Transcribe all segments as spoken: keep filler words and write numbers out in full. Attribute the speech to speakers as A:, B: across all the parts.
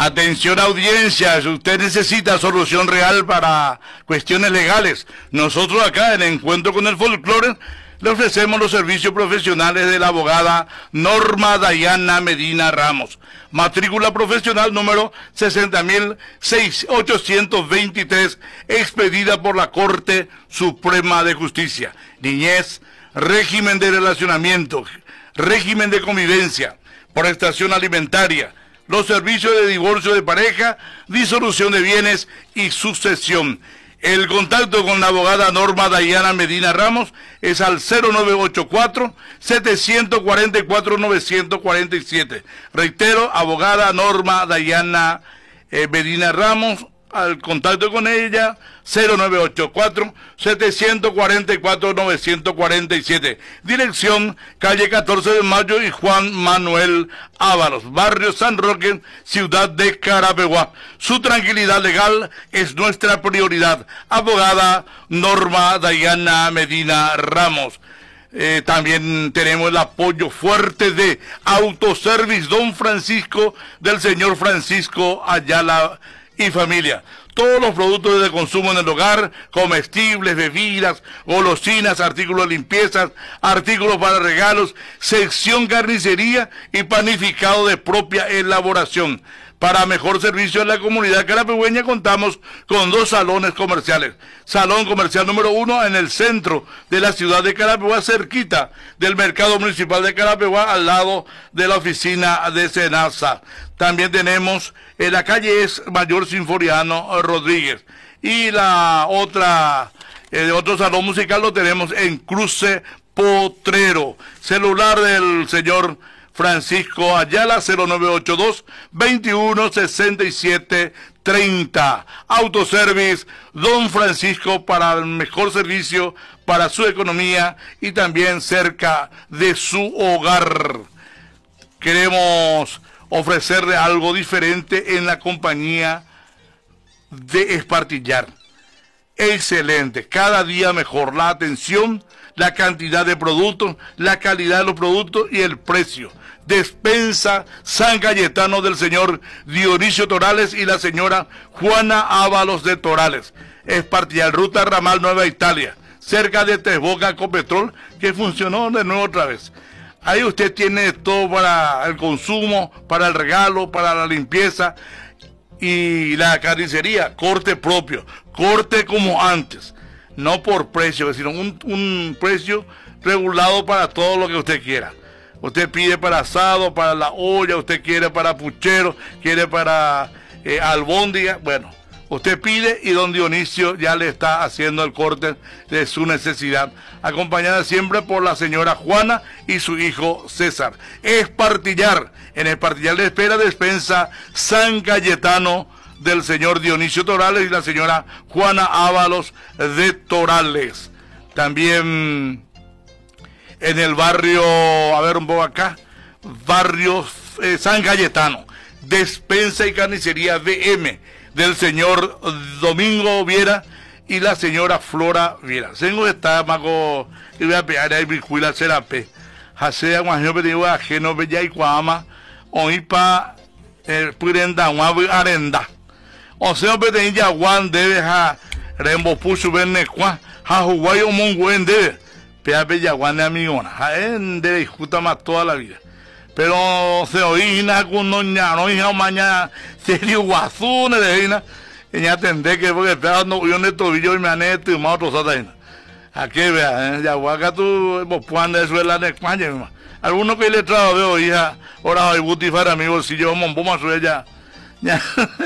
A: Atención audiencia, si usted necesita solución real para cuestiones legales, nosotros acá en Encuentro con el Folclore le ofrecemos los servicios profesionales de la abogada Norma Dayana Medina Ramos. Matrícula profesional número sesenta mil ochocientos veintitrés, expedida por la Corte Suprema de Justicia. Niñez, régimen de relacionamiento, régimen de convivencia, prestación alimentaria, los servicios de divorcio de pareja, disolución de bienes y sucesión. El contacto con la abogada Norma Dayana Medina Ramos es al cero nueve ocho cuatro, siete cuatro cuatro, nueve cuatro siete. Reitero, abogada Norma Dayana eh, Medina Ramos, al contacto con ella, cero nueve ocho cuatro, siete cuatro cuatro, nueve cuatro siete. Dirección, calle catorce de mayo y Juan Manuel Ábalos, barrio San Roque, ciudad de Carapeguá. Su tranquilidad legal es nuestra prioridad. Abogada Norma Dayana Medina Ramos. Eh, también tenemos el apoyo fuerte de Autoservice Don Francisco, del señor Francisco Ayala y familia. Todos los productos de consumo en el hogar, comestibles, bebidas, golosinas, artículos de limpieza, artículos para regalos, sección carnicería y panificado de propia elaboración. Para mejor servicio en la comunidad carapegüeña contamos con dos salones comerciales. Salón comercial número uno en el centro de la ciudad de Carapeguá, cerquita del mercado municipal de Carapeguá, al lado de la oficina de Senasa. También tenemos en la calle es Mayor Sinforiano Rodríguez. Y la otra, el otro salón musical lo tenemos en Cruce Potrero. Celular del señor Francisco Ayala, cero nueve ocho dos, veintiuno sesenta y siete treinta. Autoservice Don Francisco, para el mejor servicio para su economía y también cerca de su hogar. Queremos ofrecerle algo diferente en la compañía de Espartillar. Excelente, cada día mejor la atención, la cantidad de productos, la calidad de los productos y el precio. Despensa San Cayetano del señor Dionisio Torales y la señora Juana Ábalos de Torales. Espartillar, ruta ramal Nueva Italia, cerca de Tesboca Copetrol, que funcionó de nuevo otra vez. Ahí usted tiene todo para el consumo, para el regalo, para la limpieza y la carnicería, corte propio, corte como antes, no por precio, sino un, un precio regulado para todo lo que usted quiera. Usted pide para asado, para la olla, usted quiere para puchero, quiere para eh, albóndiga, bueno, usted pide y don Dionisio ya le está haciendo el corte de su necesidad, acompañada siempre por la señora Juana y su hijo César. Espartillar, en Espartillar le espera despensa San Cayetano del señor Dionisio Torales y la señora Juana Ábalos de Torales. También en el barrio, a ver un poco acá, barrio eh, San Cayetano, despensa y carnicería D M del señor Domingo Viera y la señora Flora Viera. Tengo esta mago y voy a pegar ahí bicuila serape. Hace aguaje pedido ajeno bella y cuama hoy pa el purenda guabu arenda. O sea, pede ya guan debe ha rembo puso verne qua ha Hawaii o monguen debe. Pea bella guan de amigona. Ha en debe justa más toda la vida. Pero se oína con doña no hija mañana serio guazune de hina y ya tendré que porque está no yo ne tobillo y me aneto y más otros ataina aquí vea ya guaca tú vos puan de suela de España algunos que le trajo veo hija ahora hay butifar amigos si yo mon bomba su ella ya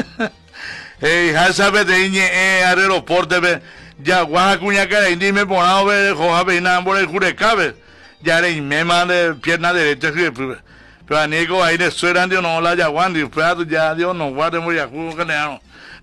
A: eh ya sabe de ñe eh aeroporte ve ya guaca cuña que indi me ponao ve joja peina por el jurecabe ya le me mande pierna derecha que pero a Nico ahí de sueran Dios no la yaguan y pues ya Dios nos guarde muy a jugo que le hago.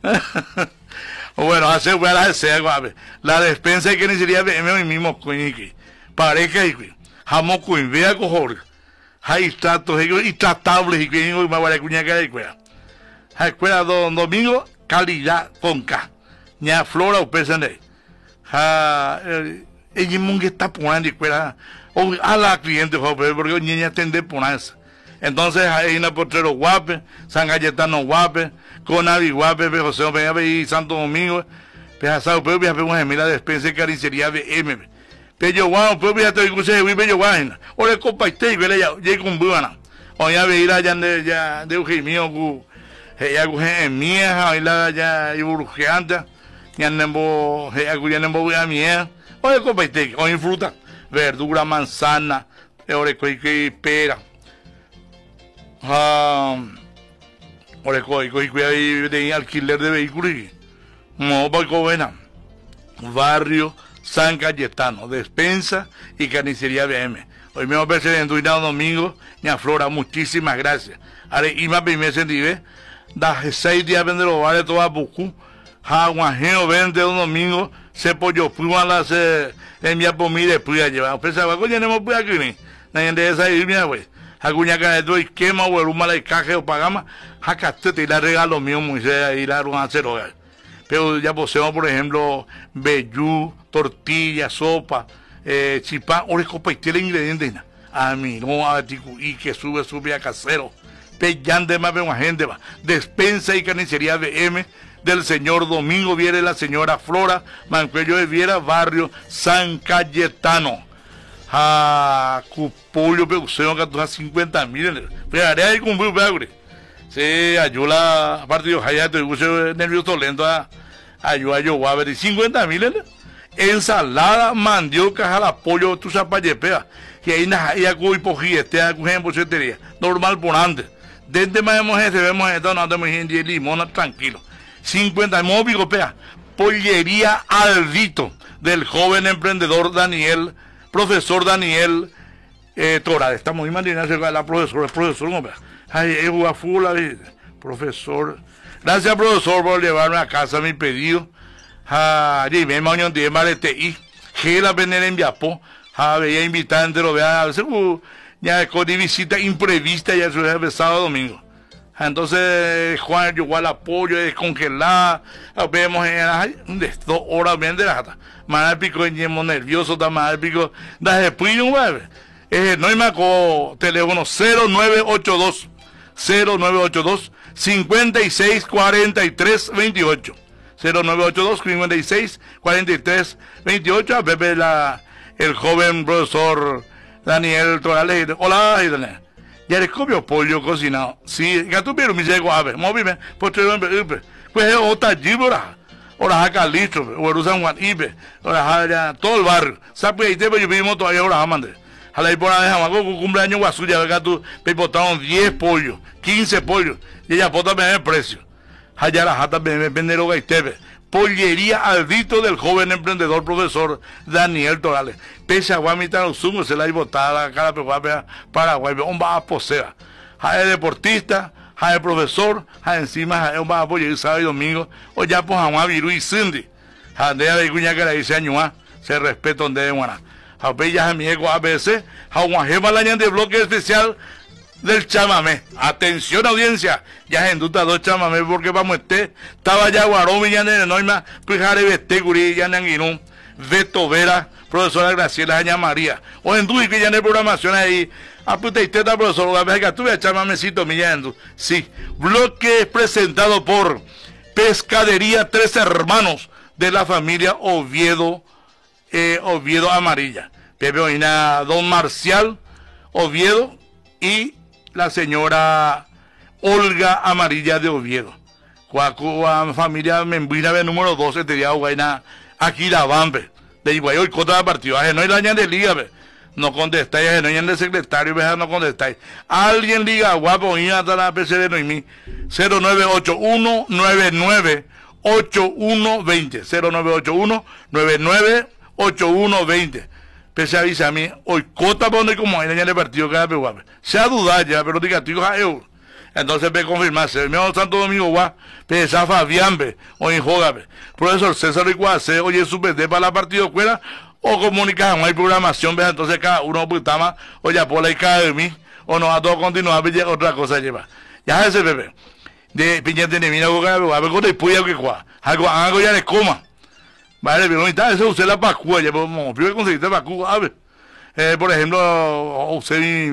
A: Bueno, hace buena ese guave. La despensa que necesitaría ver mismo cuñique. Pareja y cuñ. Jamo cuñ vea cojor. Hay tratos y tratables y cuñ y más cuña que hay cuela. Hay cuela don Domingo calidad con K. Ña Flora o pesane. Ha el mungue está poniendo y cuela o a la cliente joven porque niña tende ponerse. Entonces hay una Potrero Guape, San Cayetano Guape, Conavi Guape, José Omeña y Santo Domingo, Pejasao, pero viaje una gemela despensa y carnicería B M. Pero guau, pero viaje te digo se vive yo guayna. Ore copa y te vele ya, ya con buena. O ya ve ir allá de ya de Eugimio ku, ya ku en mía, ahí la ya y burgeanta, ya nembo, ya ku ya nembo ya mía. Ore copa y te, o fruta, verdura, manzana, ore coi que pera. Ah, ore coi coi que de alquiler de vehículos. No, Balcovena, barrio San Cayetano, despensa y carnicería B M. Hoy me voy a presentar en domingo, ña Flora, muchísimas gracias. Ahora, y más primero sentido, da seis días vender los bares toda Bucú, Jaguajeo vende un domingo, se pollo prueba la se envía por mí después a llevar. Pensaba, coño, no me puedo aquí, nadie de esa irme, güey. Jacuña caneto y quema, güey, un mal caje o pagama, jacate y la regalo mío, Moisés, y la ruan cero. Pero ya poseemos, por ejemplo, vellú, tortilla, sopa, eh, chipá, ore copa y tiene ingredientes. A mí, no, a ticu, y que sube, sube a casero. Pellán de más una gente va. Despensa y carnicería B M del señor Domingo Viera y la señora Flora Mancuello de Viera, barrio San Cayetano. Ah, cupollo, peuceo, que tú has cincuenta mil. Pero haré ahí con un bagre. Sí, ayuda, aparte yo, ya te puse nervioso lento a ayuda yo, a ver, cincuenta mil, ensalada, mandioca, jalapollo, tu zapallepea, que ahí na, ya con hipogiestea, con ejemplo, etcétera, normal por antes. Desde más hemos este, vemos esto, no tenemos gente de limón, tranquilo. cincuenta, móvil, pea, pollería Aldito, del joven emprendedor Daniel, profesor Daniel eh, Torales. Estamos muy imaginando la profesora, el profesor, no, pea. Ay, es una fula, profesor. Gracias, profesor, por llevarme a casa mi pedido. Ah, dime, mañana de Marete, que la venera en Viapo. Ah, veía invitar entre lo vean, a veces, uh, ya con visita imprevista, ya se el sábado domingo. Entonces, Juan llegó al apoyo, descongelada. Vemos en de dos horas bien de la jata. Más pico, ñemo nervioso, está más pico. Da después, un nueve. Eh, no me acuerdo, teléfono cero nueve ocho dos. cero nueve ocho dos, cinco seis cuatro tres dos ocho. cero nueve ocho dos, cinco seis cuatro tres dos ocho. A Pepe, la, el joven profesor Daniel Torales. Hola, Daniel. Ya le comió pollo cocinado. Sí, ya tuvieron mi llego a ver. Móvime, pues te lo envío. Pues es otra gíbora. Ahora acá listo, o San Juan Ibe. Ahora todo el barrio. ¿Sabes? Y te yo vivimos todavía ahora, mande. A la hipona de Jamaco, cumpleaños guasuya, verga tú, me botaron diez pollos, quince pollos, y ella bota me el precio. Allá la jata me vende lo que te pollería Aldito del joven emprendedor profesor Daniel Torales. Pese a Guamita los zumos, se la hay botada, cara para Paraguay, un va a posea. Jade deportista, jade profesor, jade encima, jade un va a pollería sábado y domingo, o ya pues a Viru y Cindy. Jade de Guña que la dice año se respeta donde de Guaná. Jaupeya Jamiego A B C, Jauajema la de bloque especial del chamamé. Atención audiencia, ya en duda dos chamamé porque vamos este, estaba ya Guarón ya de Noima, Pujare Vesteguri, ya en Veto Vera, profesora Graciela Jaña María, o en Dui que ya en programación ahí, a puta y teta profesor, a ver que tuve chamamecito millando. Sí, bloque presentado por Pescadería Tres Hermanos de la familia Oviedo. Eh, Oviedo Amarilla, Pepe Oina, don Marcial Oviedo y la señora Olga Amarilla de Oviedo. Cuacuá, familia Membrina de número doce, te digo, Guayna, aquí la Bambe, de Iguayo y contra el partido, no hay la ña de liga, be. No contestáis, no hay de secretario, be, no contestáis. Alguien liga, guapo, y hasta la P C de Noimí, cero nueve ocho uno nueve nueve ocho uno dos cero, cero nueve ocho uno nueve nueve ocho uno veinte. Pese avisa a mí, hoy cota para donde como hay en el partido cada peguape. Se ha dudado ya, pero diga, tú a euro. Entonces ve confirmarse. El mío Santo Domingo va, pese a Fabián, ve, o en Jogabe. Profesor César Iguacé, oye, su P D para la partido fuera, o comunicación, no hay programación, ve, entonces cada uno puta más, o ya por la cara de mí, o no a todo continuar, ve, otra cosa lleva. Ya ese Pepe, de Piñete de Mina, a ver, con el puya que cuá, algo, algo ya le coma. Vale, pero ahorita eso usted la vacuna, ya podemos, primero conseguiste vacuna, a ver. Eh, por ejemplo, usted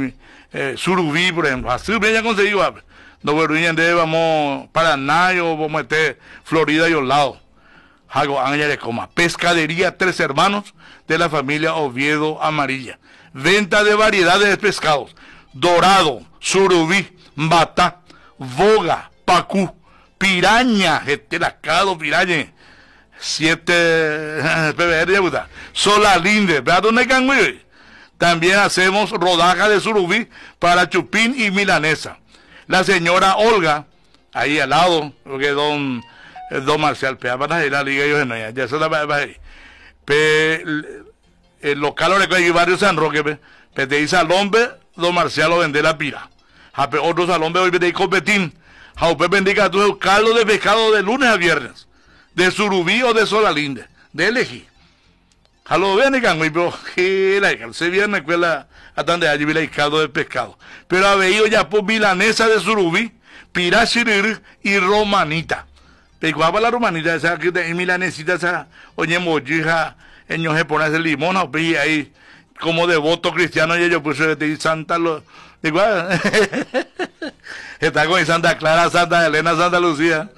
A: eh, surubí, por ejemplo, así bien ya conseguido, no veruñan de vamos Paraná o vamos a meter Florida y os lados. Hago Ángel de Coma, pescadería Tres Hermanos de la familia Oviedo Amarilla, venta de variedades de pescados, dorado, surubí, batá, boga, pacú, piraña, gestelacado, piraña, siete, P B R, solalinde, ¿verdad? ¿Dónde can? También hacemos rodaja de surubí para chupín y milanesa. La señora Olga, ahí al lado, porque don... Don Marcial, pe, para la liga yo no ya, ya se la va a ir. Pe, el local de el barrio San Roque, pe, pe te dice al hombre, Don Marcial lo vende la pira. A pe, otro salón hoy vende copetín. A pe bendiga tu caldo de pescado de lunes a viernes, de surubí o de solalinde, de elegir. A lo ven y can, pero que la se viene escuela a tan de allí vi el caldo de pescado. Pero ha venido ya por milanesa de surubí, pira chirir y romanita. Peguaba la romanita, esa que en milanesita, esa, oye, mollija, en yo se pone ese limón, o ahí, como devoto cristiano, y yo puse de Santa, lo, igual, está con Santa Clara, Santa Elena, Santa Lucía.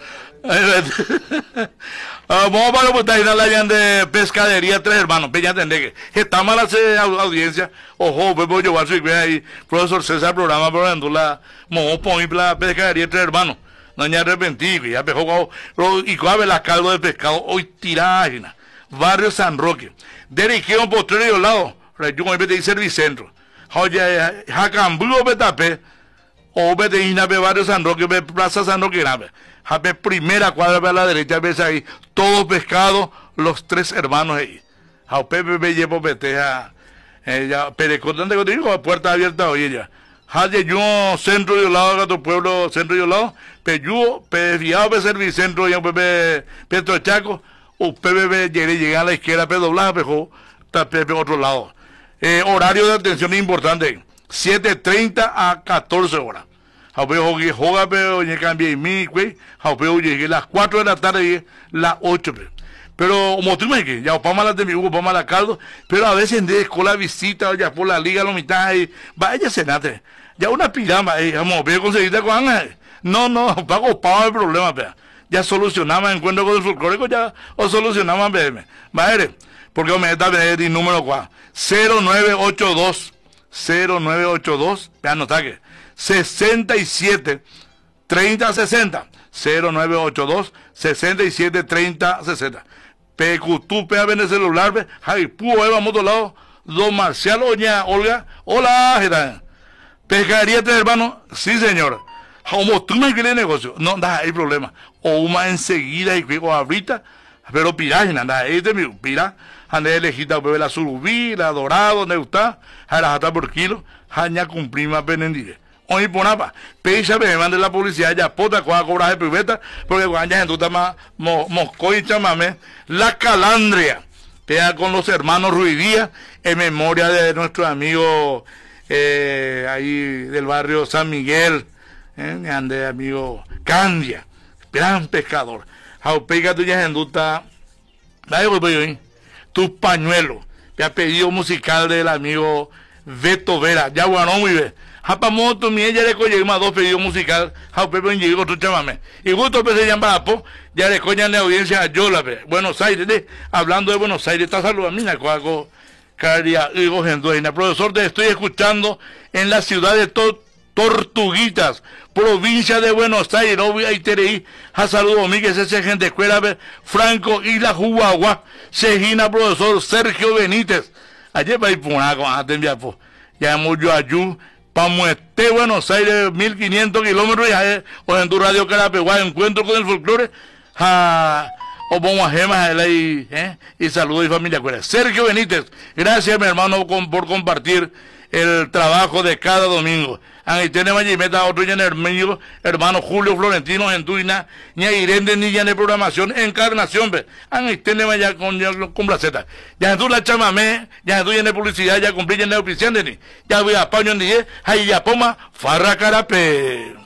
A: Vamos para los en la llave de pescadería Tres Hermanos, pues ya entendé que está mala esa audiencia, ojo, pues voy a llevar su iglesia ahí, profesor César, programa, por ejemplo, la, mo, poner la pescadería Tres Hermanos. No me arrepentí, ya pejó y cabe la caldo de pescado, hoy tirágena, barrio San Roque, dirigido por tres de lado, yo me metí servicentro, oye, jacambulo betapé, o vete ina pe barrio San Roque, pe plaza San Roque, pe primera cuadra para la derecha, ves ahí, todos pescados, los tres hermanos ahí, a pepe me llevo peteja, ella, perecotante contigo, puerta abierta hoy ella. Haye yo centro de lado, tu pueblo centro de lado, pe yo, pe fiado pe servicentro, ya pe Petro Chaco, o pe pe llegar a la izquierda, pe doblar, pe jo, pe pe otro lado. Eh, horario de atención importante, siete treinta a catorce horas. Jaupe jogue, joga pe, oye cambié mi, güey, jaupe oye, las cuatro de la tarde y las ocho, pe. Pero como tú me dices, ya opamos la de mi Hugo, opamos la caldo, pero a veces de escuela visita, ya por la liga, lo mitad, y vaya cenate. Ya una pirama, eh, vamos, voy a conseguirte con Ángel. No, no, pago pago el problema, pea. Ya solucionamos encuentro con el folclórico, ya o solucionamos, pea. Madre, porque me está el número cuatro, cero nueve ocho dos, cero nueve ocho dos, ya no está que, sesenta y siete, treinta sesenta, cero nueve ocho dos, sesenta y siete, treinta sesenta. Pecutú, pea, ven el celular, pe, Javi, pudo, vamos a otro lado, Don Marcial, oña, Olga, hola, Gita. Pescadería Tres Hermanos, sí señor. Como tú me quieres negocio, no, nada, hay problema. O una enseguida y o ahorita, pero piraje, nada, este mi pira, ande elegida, bebe la surubí, la dorado, donde está, la jata por kilo, jaña cumplima penendire. Hoy ponapa, pecha me mande la publicidad, ya pota, coja cobrar de pibeta, porque cuando ya gente más mosco y chamame, la calandria, queda con los hermanos Ruidías, en memoria de nuestro amigo. Eh, ahí del barrio San Miguel, eh, ande amigo Candia, gran pescador. Jaupeiga tu ya enduta, tu pañuelo, te ha pedido musical del amigo Beto Vera, ya bueno, muy bien. Japamoto, mi ella le coge más dos pedidos musical, Jaupepe llegó tu chamame. Y gusto que se llama po, ya le coñan la audiencia a Yola, Buenos Aires, de, hablando de Buenos Aires, está saludando, mira, coaco. Caria Higo Gendueña, profesor, te estoy escuchando en la ciudad de to Tortuguitas, provincia de Buenos Aires, no voy a ir a saludo Miguel, ese gente escuela, Franco Isla Juagua, Sejina, profesor Sergio Benítez, ayer va a ir por una cosa, ya hemos yo ayú, Pamuete, Buenos Aires, mil quinientos kilómetros, ya o en tu radio Carapeguá, encuentro con el folclore, a o vamos a gemas ahí, ¿eh? Y saludos y familia. Sergio Benítez, gracias mi hermano con, por compartir el trabajo de cada domingo. Ahí tenemos allí meta otro ya en el medio, hermano Julio Florentino en Tuina, ni a Irene ni ya en programación, encarnación, ve. Ahí tenemos ya con, ya, con placeta. Ya tú la chamamé, ya tú ya en publicidad, ya cumplí ya en el oficial, ya voy a paño en diez, ahí ya poma, farra carape.